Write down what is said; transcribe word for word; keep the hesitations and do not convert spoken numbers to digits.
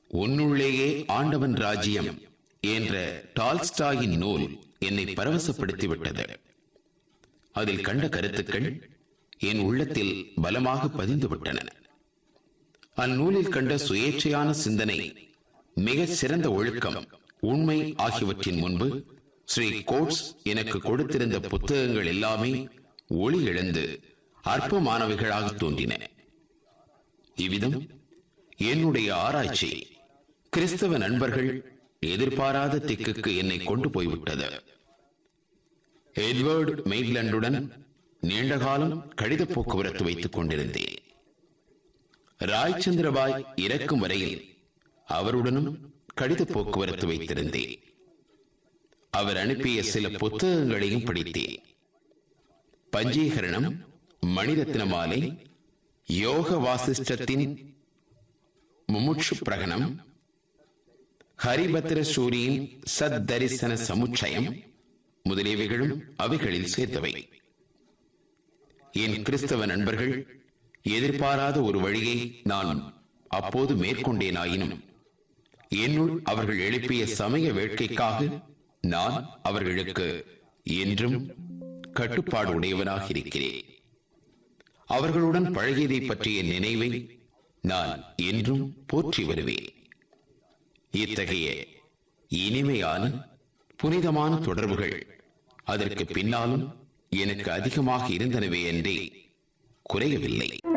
உன்னுள்ளேயே ஆண்டவன் ராஜ்யம் என்ற டால்ஸ்டாயின் நூல் என்னை பரவசப்படுத்திவிட்டது. அதில் கண்ட கருத்துக்கள் என் உள்ளத்தில் பலமாக பதிந்துவிட்டன. அந்நூலில் கண்ட சுயேட்சையான சிந்தனை, மிக சிறந்த ஒழுக்கம், உண்மை ஆகியவற்றின் முன்பு ஸ்ரீ கோட்ஸ் எனக்கு கொடுத்திருந்த புத்தகங்கள் எல்லாமே ஒளி இழந்து அற்பமானவைகளாக தோன்றின. இவ்விதம் என்னுடைய ஆராய்ச்சி கிறிஸ்தவ நண்பர்கள் எதிர்பாராத திக்குக்கு என்னை கொண்டு போய்விட்டது. எட்வர்ட் மெய்ட்லண்டுடன் நீண்ட காலம் கடித போக்குவரத்து வைத்துக் கொண்டிருந்தேன். ராய்சந்திரபாய் இறக்கும் வரையில் அவருடனும் கடித போக்குவரத்து வைத்திருந்தேன். அவர் அனுப்பிய சில புத்தகங்களையும் படித்தேன். பஞ்சீகரணம், மணிரத்ன மாலை, யோக வாசிஷ்டத்தின் முமுட்சு பிரகணம், ஹரிபத்ர சூரியின் சத் தரிசன சமுச்சயம் முதலியவைகளும் அவைகளில் சேர்த்தவை. என் கிறிஸ்தவ நண்பர்கள் எதிர்பாராத ஒரு வழியை நான் அப்போது மேற்கொண்டேனாயினும் என்னுள் அவர்கள் எழுப்பிய சமய வேட்கைக்காக நான் அவர்களுக்கு என்றும் கட்டுப்பாடு உடையவனாக இருக்கிறேன். அவர்களுடன் பழகியதை பற்றிய நினைவை நான் என்றும் போற்றி வருவேன். இத்தகைய இனிமையான புனிதமான தொடர்புகள் அதற்கு பின்னாலும் எனக்கு அதிகமாக இருந்தனவே என்றே குறையவில்லை.